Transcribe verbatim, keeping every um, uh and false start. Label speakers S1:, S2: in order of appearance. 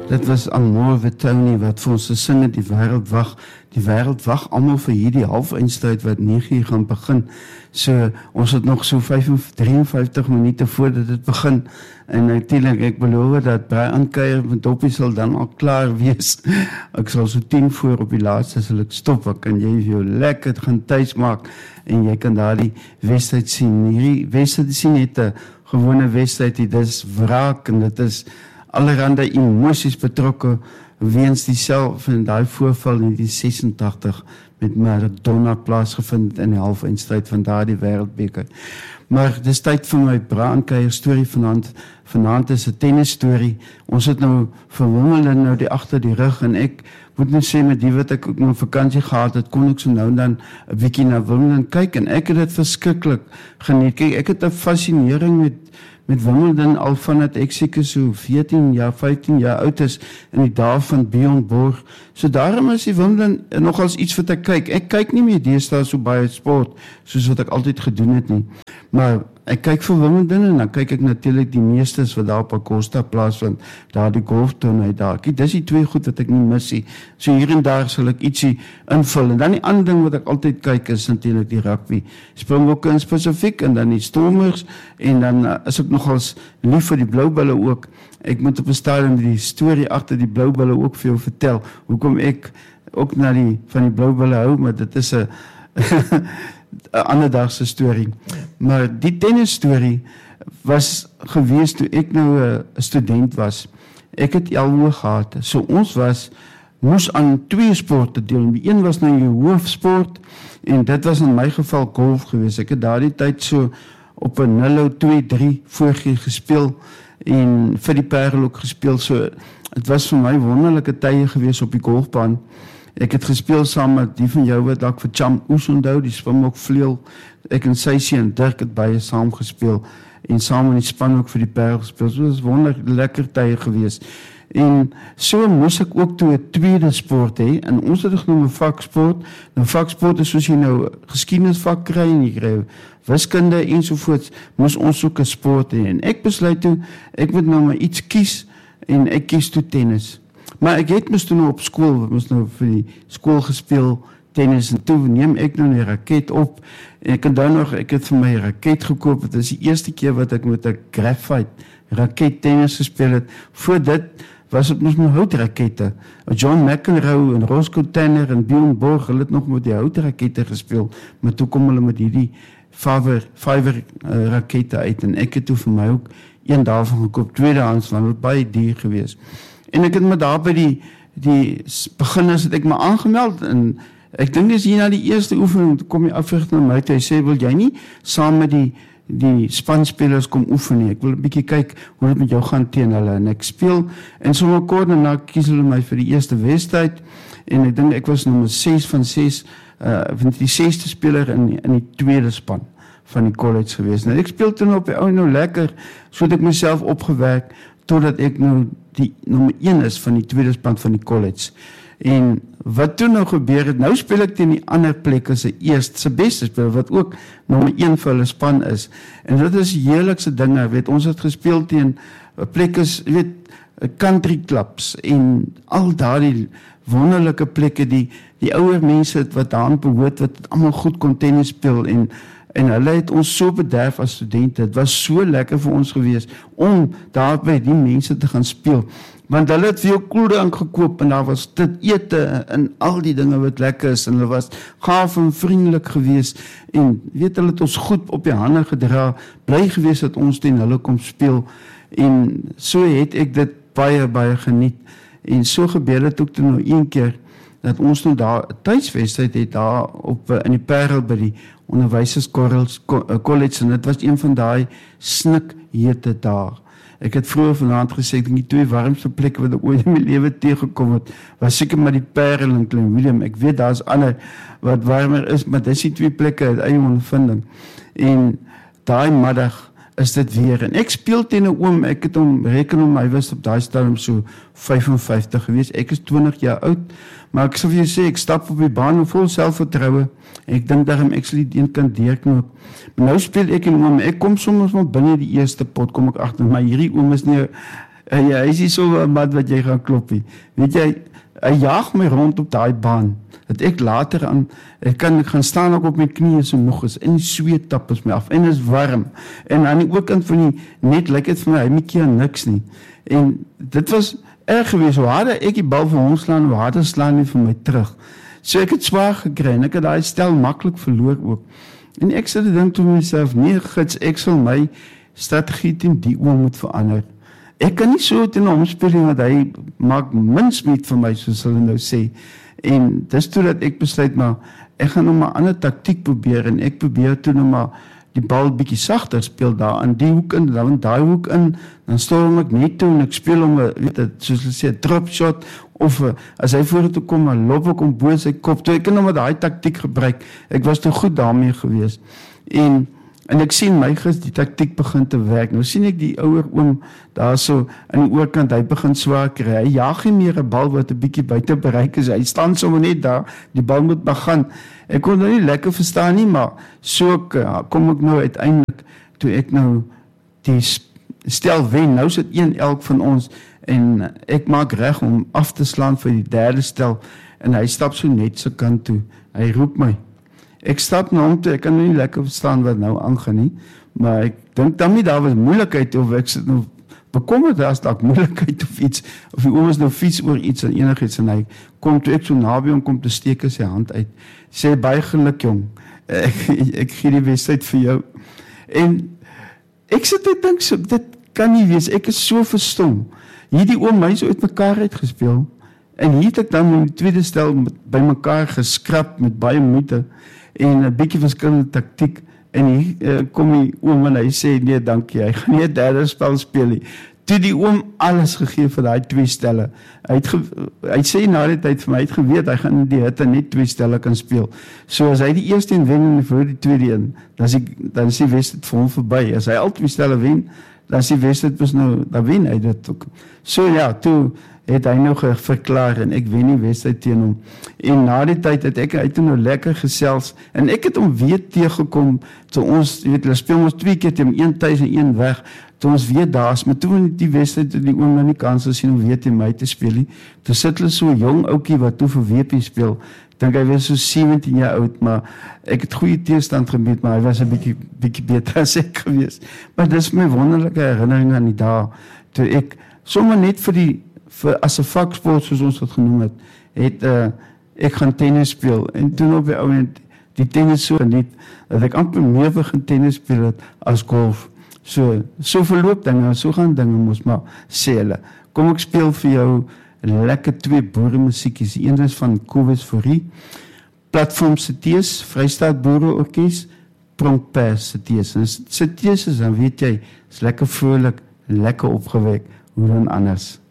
S1: Dit was Amor Vitoni wat vir ons gesing het, die wêreld wag. Die wêreld wag almal vir hierdie halfeindstryd wat nege uur gaan begin. So ons het nog so drieënvyftig minute voordat dit begin. En natuurlik ek beloof dat Braai Aankuier met Doppie sal dan al klaar wees. Ek sal so tien voor op die laaste sal ek stop. Ek kan jy jou lekker gaan tuis maak en jy kan daar die wedstryd sien. Hierdie wedstryd sien het 'n gewone wedstryd, dit is wraak en dit is allerhande emosies betrokke weens dieselfde en daai voorval in negentien sesentagtig met Maradona plaasgevind in die halfeindstryd van daardie wêreldbeker. Maar dis tyd vir my Braai Aankuier storie vanaand. Vanaand is 'n tennis storie. Ons het nou vir Wimbledon nou die agter die rug en ek moet net sê met die wat ek ook nog vakansie gehad het, kon ek so nou en dan 'n bietjie na Wimbledon kyk en ek het dit verskriklik geniet. Kyk, ek het 'n fascinering met met Wimbledon al vandat ek seker so veertien jaar, vyftien jaar oud is in die dae van Bjorn Borg. So daarom is die Wimbledon nogals iets wat ek kyk. Ek kyk nie meer deesdae so baie sport soos wat ek altyd gedoen het nie. Maar ek kyk vir Wimbledon en dan kyk ek natuurlik die meestes wat daar op Augusta plaasvind, daar die golftoernooi daar. Kyk, dis die twee goed wat ek nie mis nie. So hier en daar sal ek ietsie invul. En dan die ander ding wat ek altyd kyk is natuurlik die rugby. Springbokke in spesifiek en dan die Stormers en dan uh, is ek nogals lief vir die Blou Bulle ook. Ek moet op 'n stadium die storie agter die Blou Bulle ook vir jou vertel. Hoekom ek ook na die van die Blou Bulle hou, maar dit is 'n 'n ander dag se storie. Maar die tennis storie was gewees toe ek nou 'n student was. Ek het L O gehad. So ons was moes aan twee sporte deel. Die een was nou jou hoofsport en dit was in my geval golf gewees. Ek het daardie tyd so op 'n nul twee drie voorgee gespeel en vir die Parel ook gespeel. So dit was vir my wonderlike tye gewees op die golfbaan. Ek het gespeel saam met die van jou wat dalk vir Cham Oes onthou, die Springbok vleuel. Ek en Sysie en Dirk het baie saam gespeel en saam in die span ook vir die Parel gespeel. So dit was wonderlik lekker tye gewees. En so moes ek ook toe 'n tweede sport hê en ons het dit genoem 'n vaksport. Nou vaksport is soos jy nou geskiedenisvak kry en jy kry wiskunde ensovoorts, moes ons ook 'n sport hê. En ek besluit toe ek moet nou maar iets kies en ek kies toe tennis. Maar ek het mos toe nou op skool, ek moes nou vir die skool gespeel tennis en toe neem ek nou 'n raket op en ek het dan nog ek het vir my 'n raket gekoop. Dit is die eerste keer wat ek met 'n graphite raket tennis gespeel het. Voor dit was dit mos met houtrakette. John McEnroe en Roscoe Tanner en Bjorn Borg hulle het nog met die houtrakette gespeel, maar toe kom hulle met hierdie fiber fiber uh, rakette uit en ek het toe vir my ook een daarvan gekoop, tweedehands, want dit baie duur geweest. En ek het my daar by die die beginners het ek my aangemeld en ek dink dis hier na die eerste oefening kom jy afrig na my toe, hy sê wil jy nie saam met die die spanspelers kom oefen nie. Ek wil 'n bietjie kyk hoe dit met jou gaan teen hulle en ek speel en sommer kort en dan kies hulle my vir die eerste wedstryd en ek dink ek was nommer ses van ses uh van die sesde speler in die, in die tweede span van die college gewees. Nou ek speel toe nou op die ou nou lekker sodat ek myself opgewerk totdat ek nou die nommer een is van die tweede span van die college. En wat toe nou gebeur het, nou speel ek teen die ander plek as 'n eerste, se beste speler wat ook nommer een vir hulle span is. En dit is heerlikste dinge, weet ons het gespeel teen plekke, weet country clubs en al daardie wonderlike plekke die die ouer mense wat daaraan behoort wat almal goed kon tennis speel en en hulle het ons so bederf as studente. Dit was so lekker vir ons gewees om daar by die mense te gaan speel. Want hulle het veel koeldrank gekoop en daar was dit ete en al die dinge wat lekker is en hulle was gaaf en vriendelik gewees en weet hulle het ons goed op die hande gedra, bly gewees dat ons teen hulle kom speel en so het ek dit baie baie geniet en so gebeur dit ook toe nou een keer dat ons nou daar 'n tuiswedstryd het daar op in die Parel by die onderwysers college en dit was een van daai snikhete dae. Ek het vroeër vanaand gesê ek die twee warmste plekke wat ek ooit in my lewe teëgekom het, was seker maar die Parel en Klein Willem. Ek weet daar's ander wat warmer is, maar dis die twee plekke uit eie ondervinding. En daai middag is dit weer en ek speel teen 'n oom, ek het hom reken om hy was op daai stadium so vyf en vyftig gewees. Ek is twintig jaar oud, maar ek sal vir jou sê ek stap op die baan vol selfvertroue. Ek dink daarom ek sal die een kan deurknoop. Maar nou speel ek en oom, ek kom soms maar binne die eerste pot kom ek agter, maar hierdie oom is nie En ja, hy is nie so 'n mat wat jy gaan kloppie. Weet jy, hy jaag my rond op daai baan. Dat ek later aan, ek kan ek gaan staan ook op my knieë so moeg is, en die sweet tap is my af, en is warm. En aan die oorkant van die net lyk dit vir my, hy maak hier niks nie. En dit was erg geweest, hoe harder ek die bal vir hom slaan, hoe harder slaan hy vir my terug. So ek het swaar gekry, en ek het daai stel maklik verloor ook. En ek sê dit dink toe myself, nee gids, ek sal my strategie teen die oom moet verander. Ek kan nie so teen hom speel nie, want hy maak minsmeet vir my, soos hulle nou sê. En dis toe dat ek besluit, maar ek gaan nou maar 'n ander taktiek probeer, en ek probeer toe nou maar die bal bietjie sagter speel daar, in die hoek in, dan in daai hoek in, dan storm ek net toe, en ek speel om 'n, weet het, soos hulle sê, drop shot, of uh, as hy vorentoe kom, dan loop ek om bo sy kop, toe ek kan nou maar daai taktiek gebruik, ek was toe goed daarmee gewees, en En ek sien my gids die taktiek begin te werk. Nou sien ek die ouer oom daar so aan die oorkant, hy begin swaar kry. Hy jaag nie meer 'n bal wat 'n bietjie buite bereik is. Hy staan sommer net daar, die bal moet begin. Ek kon nou nie lekker verstaan nie, maar so kom ek nou uiteindelik toe ek nou die stel wen. Nou sit een elk van ons en ek maak reg om af te slaan vir die derde stel en hy stap so net sy kant toe. Hy roep my. Ek stap na hom toe, ek kan nie lekker verstaan wat nou aangaan nie, maar ek dink dan nie daar was moeilikheid of ek sit nou bekommerd as dalk moeilikheid of iets, of die oom is nou vies oor iets en enigiets en hy kom toe ek so naby hom kom te steek sy hand uit, sê baie geluk jong, ek, ek gee die wedstryd vir jou, en ek sit en dink so, dit kan nie wees, ek is so verstom, hierdie oom my so uit mekaar uitgespeel, en hier het ek dan in die tweede stel by mekaar geskrap met baie moeite, en 'n bietjie verskillende taktiek, en hier uh, kom die oom en hy sê, nee dankie, hy gaan nie 'n derde spel speel nie. Toe die oom alles gegee vir daai twee stelle, hy, het ge, hy sê na die tyd vir my, hy het geweet, hy gaan in die hitte net twee stelle kan speel, so as hy die eerste een wen en vir die tweede een, dan is die, dan is die wedstryd vir hom verby, as hy al twee stelle wen, dan is die wedstryd was nou, dan wen hy dit ook. So ja, toe het hy nou verklaar en ek wen die wedstryd teen hom. En na die tyd het ek hy toe nou lekker gesels en ek het hom weer teëgekom toe ons, jy weet, hulle speel ons twee keer teen een tuis en een weg. Toe ons weer daar's, maar toe in die wedstryd het die oom nou nie kans gesien om weer teen my te speel nie. Toe sit hulle so 'n jong ouetjie wat toe vir W P speel. Ek dink hy was so sewentien jaar oud, maar ek het goeie teestand gebied, maar hy was 'n bietjie bietjie beter as ek gewees. Maar dis my wonderlike herinnering aan die dae toe ek sommer net vir die vir as 'n vaksport soos ons dit genoem het, het uh, ek gaan tennis speel en toe op die ou die tennis so geniet dat ek amper meer begin tennis speel het as golf. So so verloop dinge, so gaan dinge mos maar sê hulle. Kom ek speel vir jou lekker twee boere musiekies. Die een is van Kobus Fourie, Platform se tees, Vrystaat Boere Orkees, Pronkpers se tees. En se tees is dan weet jy, is lekker vrolik, lekker opgewek, hoe dan anders.